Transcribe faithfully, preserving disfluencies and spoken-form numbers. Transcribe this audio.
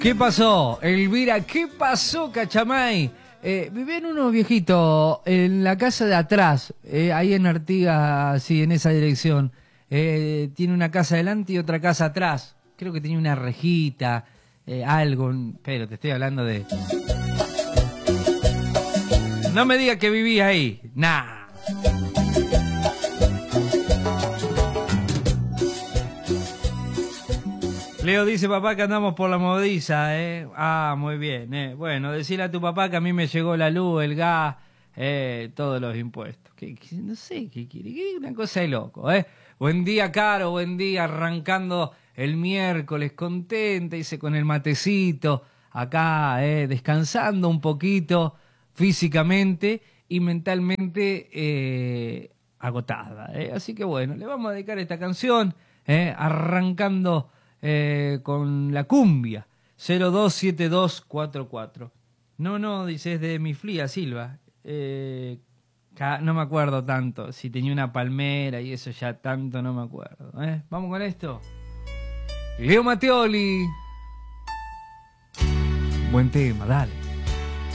¿Qué pasó? Elvira, ¿qué pasó, Cachamay? Eh, vivían unos viejitos en la casa de atrás, eh, ahí en Artigas, sí, en esa dirección. Eh, tiene una casa adelante y otra casa atrás. Creo que tenía una rejita, eh, algo, pero te estoy hablando de... No me digas que vivía ahí, nah. Leo dice, papá, que andamos por la movediza, ¿eh? Ah, muy bien, ¿eh? Bueno, decirle a tu papá que a mí me llegó la luz, el gas, eh, todos los impuestos. Que, que, no sé, ¿qué quiere? Que una cosa de loco, ¿eh? Buen día, Caro, buen día, arrancando el miércoles, contenta, dice, con el matecito, acá, ¿eh? Descansando un poquito físicamente y mentalmente eh, agotada, ¿eh? Así que bueno, le vamos a dedicar esta canción, ¿eh? Arrancando... Eh, con la cumbia cero dos siete dos cuatro cuatro. No, no, dices de mi Flia Silva. Eh, no me acuerdo tanto. Si tenía una palmera y eso ya tanto no me acuerdo. ¿eh? Vamos con esto. Leo Matteoli. Buen tema, dale.